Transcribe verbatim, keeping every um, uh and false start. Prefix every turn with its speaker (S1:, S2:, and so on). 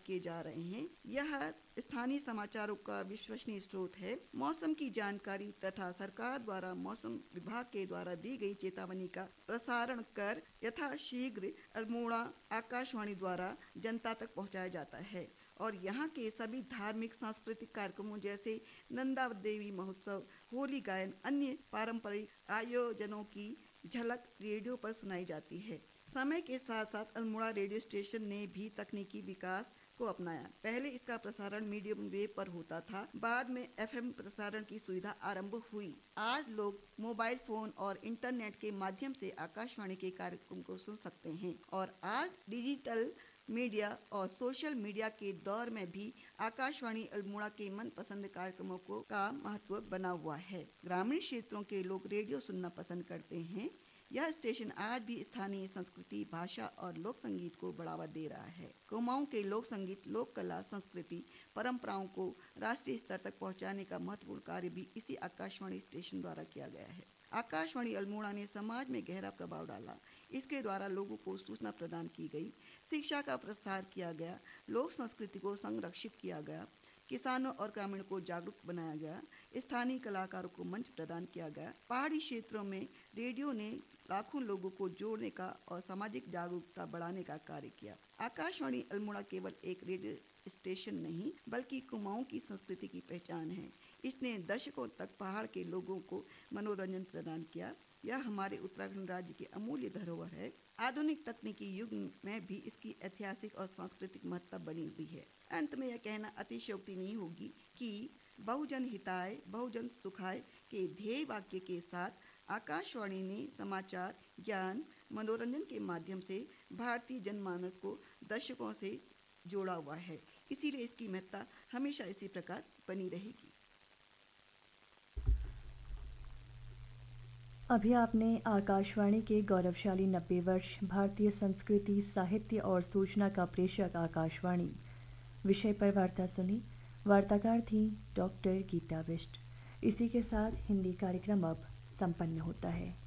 S1: किए जा रहे हैं। यह स्थानीय समाचारों का विश्वसनीय स्रोत है। मौसम की जानकारी तथा सरकार द्वारा मौसम विभाग के द्वारा दी गई चेतावनी का प्रसारण कर यथाशीघ्र अल्मोड़ा आकाशवाणी द्वारा जनता तक पहुंचाया जाता है और यहाँ के सभी धार्मिक सांस्कृतिक कार्यक्रमों जैसे नंदा देवी महोत्सव, होली गायन, अन्य पारंपरिक आयोजनों की झलक रेडियो पर सुनाई जाती है। समय के साथ साथ अल्मोड़ा रेडियो स्टेशन ने भी तकनीकी विकास को अपनाया। पहले इसका प्रसारण मीडियम वेव पर होता था, बाद में एफएम प्रसारण की सुविधा आरंभ हुई। आज लोग मोबाइल फोन और इंटरनेट के माध्यम से आकाशवाणी के कार्यक्रम को सुन सकते हैं और आज डिजिटल मीडिया और सोशल मीडिया के दौर में भी आकाशवाणी अल्मोड़ा के मनपसंद कार्यक्रमों को का महत्व बना हुआ है। ग्रामीण क्षेत्रों के लोग रेडियो सुनना पसंद करते हैं। यह स्टेशन आज भी स्थानीय संस्कृति, भाषा और लोक संगीत को बढ़ावा दे रहा है। कुमाऊं के लोक संगीत, लोक कला, संस्कृति, परंपराओं को राष्ट्रीय स्तर तक पहुंचाने का महत्वपूर्ण कार्य भी इसी आकाशवाणी स्टेशन द्वारा किया गया है। आकाशवाणी अल्मोड़ा ने समाज में गहरा प्रभाव डाला। इसके द्वारा लोगों को सूचना प्रदान की गई, शिक्षा का प्रसार किया गया, लोक संस्कृति को संरक्षित किया गया, किसानों और ग्रामीणों को जागरूक बनाया गया, स्थानीय कलाकारों को मंच प्रदान किया गया। पहाड़ी क्षेत्रों में रेडियो ने लाखों लोगों को जोड़ने का और सामाजिक जागरूकता बढ़ाने का कार्य किया। आकाशवाणी अल्मोड़ा केवल एक रेडियो स्टेशन नहीं बल्कि कुमाऊं की संस्कृति की पहचान है। इसने दशकों तक पहाड़ के लोगों को मनोरंजन प्रदान किया। यह हमारे उत्तराखंड राज्य की अमूल्य धरोहर है। आधुनिक तकनीकी युग में भी इसकी ऐतिहासिक और सांस्कृतिक महत्ता बनी हुई है। अंत में यह कहना अतिशयोक्ति नहीं होगी कि बहुजन हिताय बहुजन सुखाय के ध्येय वाक्य के साथ आकाशवाणी ने समाचार, ज्ञान, मनोरंजन के माध्यम से भारतीय जनमानस को दशकों से जोड़ा हुआ है। इसीलिए इसकी महत्ता हमेशा इसी प्रकार बनी रहेगी।
S2: अभी आपने आकाशवाणी के गौरवशाली नब्बे वर्ष भारतीय संस्कृति, साहित्य और सूचना का प्रेषक आकाशवाणी विषय पर वार्ता सुनी। वार्ताकार थी डॉक्टर गीता बिष्ट। इसी के साथ हिंदी कार्यक्रम अब संपन्न होता है।